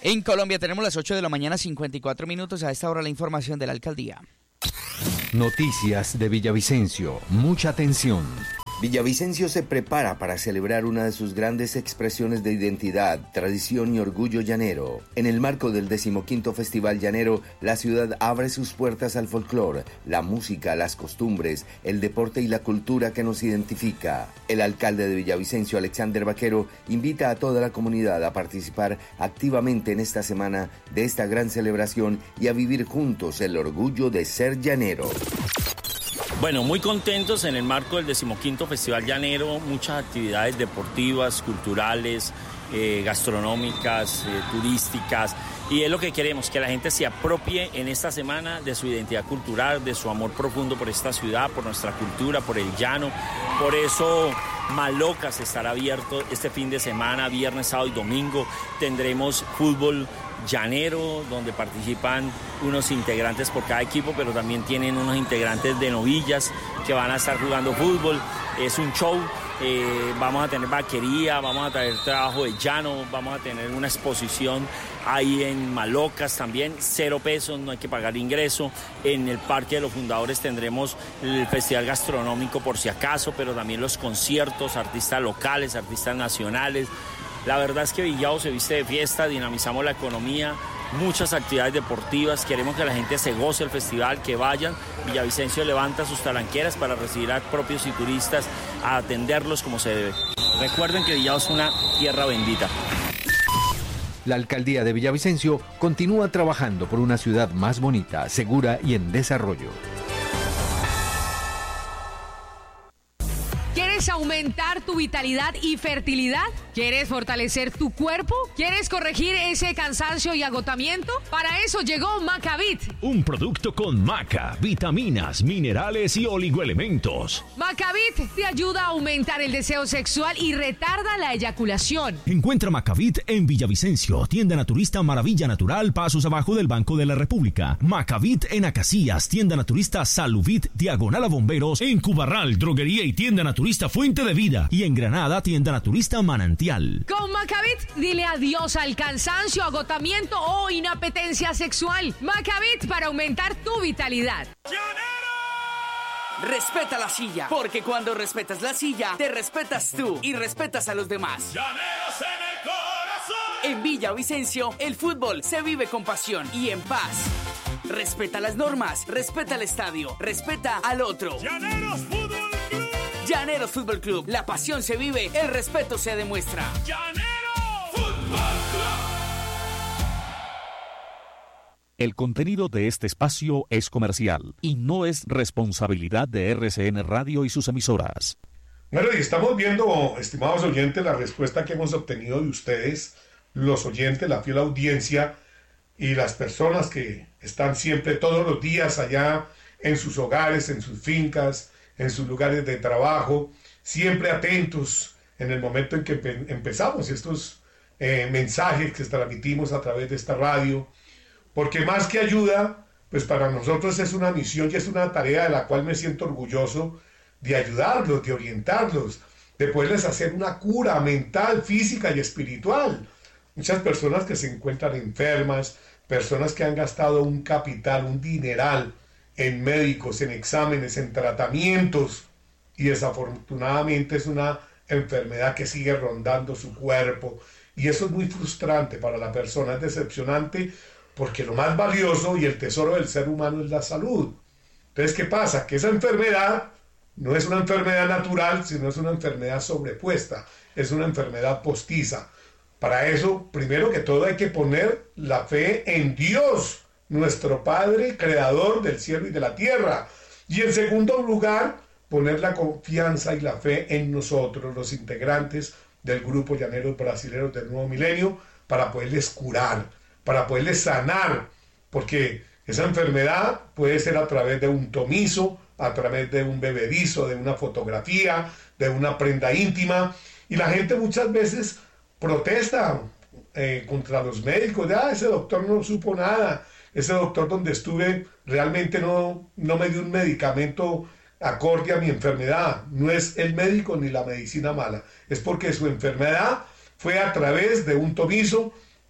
En Colombia tenemos las 8 de la mañana, 54 minutos. A esta hora la información de la alcaldía. Noticias de Villavicencio. Mucha atención. Villavicencio se prepara para celebrar una de sus grandes expresiones de identidad, tradición y orgullo llanero. En el marco del 15º Festival Llanero, la ciudad abre sus puertas al folclore, la música, las costumbres, el deporte y la cultura que nos identifica. El alcalde de Villavicencio, Alexander Vaquero, invita a toda la comunidad a participar activamente en esta semana de esta gran celebración y a vivir juntos el orgullo de ser llanero. Bueno, muy contentos en el marco del 15º Festival Llanero, muchas actividades deportivas, culturales, gastronómicas, turísticas, y es lo que queremos, que la gente se apropie en esta semana de su identidad cultural, de su amor profundo por esta ciudad, por nuestra cultura, por el llano. Por eso Malocas estará abierto este fin de semana, viernes, sábado y domingo. Tendremos fútbol llanero, donde participan unos integrantes por cada equipo, pero también tienen unos integrantes de novillas que van a estar jugando fútbol. Es un show, vamos a tener vaquería, vamos a tener trabajo de llano, vamos a tener una exposición ahí en Malocas también, 0 pesos, no hay que pagar ingreso. En el Parque de los Fundadores tendremos el festival gastronómico por si acaso, pero también los conciertos, artistas locales, artistas nacionales. La verdad es que Villavo se viste de fiesta, dinamizamos la economía, muchas actividades deportivas, queremos que la gente se goce el festival, que vayan. Villavicencio levanta sus talanqueras para recibir a propios y turistas, a atenderlos como se debe. Recuerden que Villavo es una tierra bendita. La alcaldía de Villavicencio continúa trabajando por una ciudad más bonita, segura y en desarrollo. ¿Quieres aumentar tu vitalidad y fertilidad? ¿Quieres fortalecer tu cuerpo? ¿Quieres corregir ese cansancio y agotamiento? Para eso llegó Macavit. Un producto con maca, vitaminas, minerales y oligoelementos. Macavit te ayuda a aumentar el deseo sexual y retarda la eyaculación. Encuentra Macavit en Villavicencio, tienda naturista Maravilla Natural, pasos abajo del Banco de la República. Macavit en Acacias, tienda naturista Saluvit, diagonal a Bomberos. En Cubarral, droguería y tienda naturista Fuente de Vida. Y en Granada, tienda naturista Manantial. Con Macavit, dile adiós al cansancio, agotamiento o inapetencia sexual. Macavit para aumentar tu vitalidad. Respeta la silla, porque cuando respetas la silla, te respetas tú y respetas a los demás. Llaneros en el corazón. En Villavicencio, el fútbol se vive con pasión y en paz. Respeta las normas, respeta el estadio, respeta al otro. Llaneros Fútbol Club. Llaneros Fútbol Club. La pasión se vive, el respeto se demuestra. Llaneros Fútbol Club. El contenido de este espacio es comercial y no es responsabilidad de RCN Radio y sus emisoras. Bueno, y estamos viendo, estimados oyentes, la respuesta que hemos obtenido de ustedes, los oyentes, la fiel audiencia y las personas que están siempre todos los días allá en sus hogares, en sus fincas, en sus lugares de trabajo, siempre atentos en el momento en que empezamos estos mensajes que transmitimos a través de esta radio, porque más que ayuda, pues para nosotros es una misión y es una tarea de la cual me siento orgulloso de ayudarlos, de orientarlos, de poderles hacer una cura mental, física y espiritual. Muchas personas que se encuentran enfermas, personas que han gastado un capital, un dineral, en médicos, en exámenes, en tratamientos, y desafortunadamente es una enfermedad que sigue rondando su cuerpo, y eso es muy frustrante para la persona, es decepcionante, porque lo más valioso y el tesoro del ser humano es la salud. Entonces, ¿qué pasa? Que esa enfermedad no es una enfermedad natural, sino es una enfermedad sobrepuesta, es una enfermedad postiza. Para eso, primero que todo, hay que poner la fe en Dios, nuestro Padre, creador del cielo y de la tierra. Y en segundo lugar, poner la confianza y la fe en nosotros, los integrantes del grupo Llaneros Brasileros del Nuevo Milenio, para poderles curar, para poderles sanar, porque esa enfermedad puede ser a través de un tomizo, a través de un bebedizo, de una fotografía, de una prenda íntima, y la gente muchas veces protesta contra los médicos, ese doctor no supo nada, ese doctor donde estuve realmente no me dio un medicamento acorde a mi enfermedad. No es el médico ni la medicina mala, es porque su enfermedad fue a través de un tomizo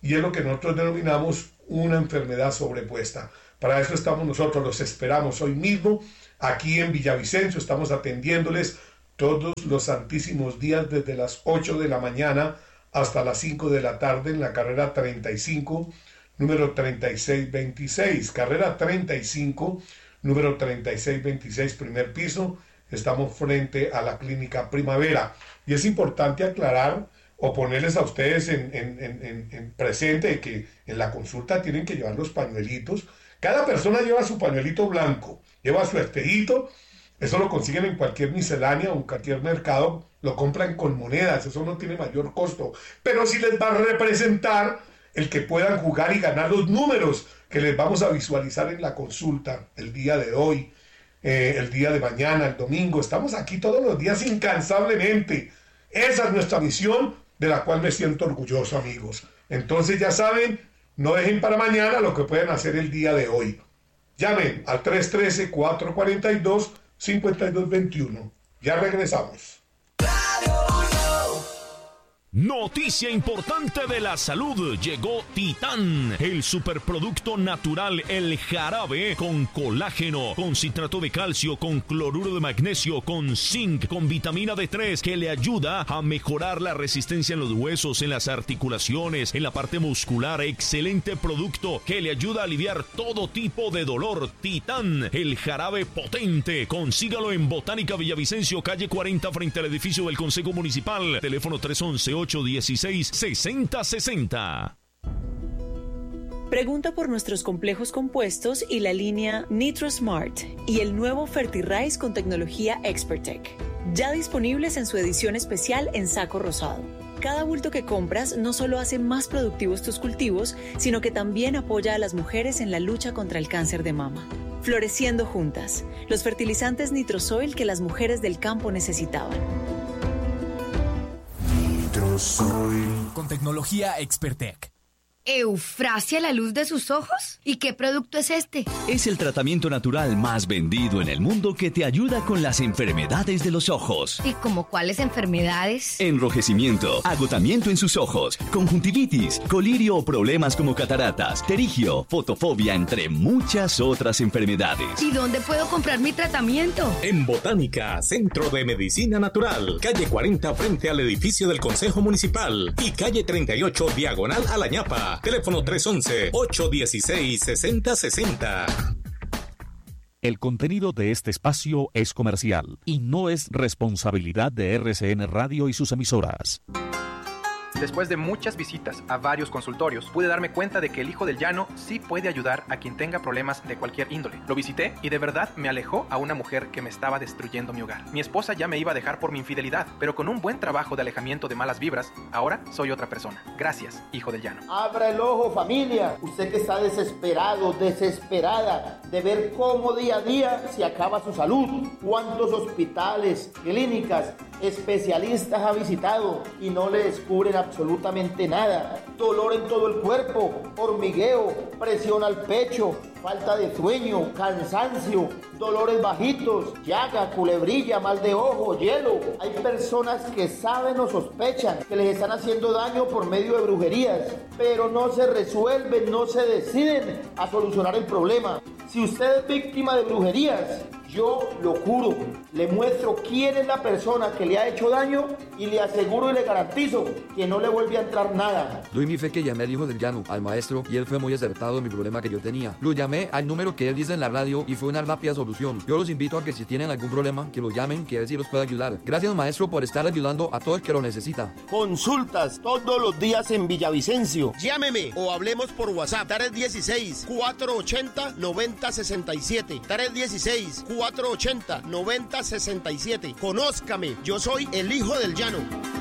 y es lo que nosotros denominamos una enfermedad sobrepuesta. Para eso estamos nosotros, los esperamos hoy mismo aquí en Villavicencio. Estamos atendiéndoles todos los santísimos días desde las 8 de la mañana hasta las 5 de la tarde en la carrera 35, número 3626. Carrera 35, número 3626, primer piso. Estamos frente a la Clínica Primavera. Y es importante aclarar o ponerles a ustedes en presente de que en la consulta tienen que llevar los pañuelitos. Cada persona lleva su pañuelito blanco, lleva su espejito. Eso lo consiguen en cualquier miscelánea o en cualquier mercado. Lo compran con monedas, eso no tiene mayor costo. Pero sí les va a representar el que puedan jugar y ganar los números que les vamos a visualizar en la consulta el día de hoy, el día de mañana, el domingo. Estamos aquí todos los días incansablemente. Esa es nuestra misión, de la cual me siento orgulloso, amigos. Entonces ya saben, no dejen para mañana lo que pueden hacer el día de hoy. Llamen al 313-442-5221. Ya regresamos. Noticia importante de la salud. Llegó Titán, el superproducto natural, el jarabe con colágeno, con citrato de calcio, con cloruro de magnesio, con zinc, con vitamina D3, que le ayuda a mejorar la resistencia en los huesos, en las articulaciones, en la parte muscular. Excelente producto que le ayuda a aliviar todo tipo de dolor. Titán, el jarabe potente. Consígalo en Botánica Villavicencio, calle 40, frente al edificio del Consejo Municipal. Teléfono 311-816-6060. Pregunta por nuestros complejos compuestos y la línea NitroSmart y el nuevo FertiRice con tecnología ExpertTech. Ya disponibles en su edición especial en saco rosado. Cada bulto que compras no solo hace más productivos tus cultivos, sino que también apoya a las mujeres en la lucha contra el cáncer de mama. Floreciendo juntas, los fertilizantes Nitrosoil que las mujeres del campo necesitaban. Con tecnología ExpertTech. ¿Eufrasia la luz de sus ojos? ¿Y qué producto es este? Es el tratamiento natural más vendido en el mundo que te ayuda con las enfermedades de los ojos. ¿Y como cuáles enfermedades? Enrojecimiento, agotamiento en sus ojos, conjuntivitis, colirio o problemas como cataratas, pterigio, fotofobia, entre muchas otras enfermedades. ¿Y dónde puedo comprar mi tratamiento? En Botánica, Centro de Medicina Natural, calle 40 frente al edificio del Consejo Municipal y calle 38 diagonal a La Ñapa. Teléfono 311-816-6060. El contenido de este espacio es comercial y no es responsabilidad de RCN Radio y sus emisoras. Después de muchas visitas a varios consultorios, pude darme cuenta de que el Hijo del Llano sí puede ayudar a quien tenga problemas de cualquier índole. Lo visité y de verdad me alejó a una mujer que me estaba destruyendo mi hogar. Mi esposa ya me iba a dejar por mi infidelidad, pero con un buen trabajo de alejamiento de malas vibras, ahora soy otra persona. Gracias, Hijo del Llano. Abra el ojo, familia. Usted que está desesperado, desesperada de ver cómo día a día se acaba su salud. Cuántos hospitales, clínicas, especialistas ha visitado y no le descubren absolutamente nada. Dolor en todo el cuerpo, hormigueo, presión al pecho, falta de sueño, cansancio, dolores bajitos, llaga, culebrilla, mal de ojo, hielo. Hay personas que saben o sospechan que les están haciendo daño por medio de brujerías, pero no se resuelven, no se deciden a solucionar el problema. Si usted es víctima de brujerías, yo lo curo, le muestro quién es la persona que le ha hecho daño y le aseguro y le garantizo que no le vuelve a entrar nada. Doy mi fe que llamé al Hijo del Llano, al maestro, y él fue muy acertado en mi problema que yo tenía. Lo llamé al número que él dice en la radio y fue una rápida solución. Yo los invito a que si tienen algún problema, que lo llamen, que él sí los puede ayudar. Gracias, maestro, por estar ayudando a todo el que lo necesita. Consultas todos los días en Villavicencio. Llámeme o hablemos por WhatsApp. 316-480-9067. 316-480-9067. Conózcame, yo soy el Hijo del Llano.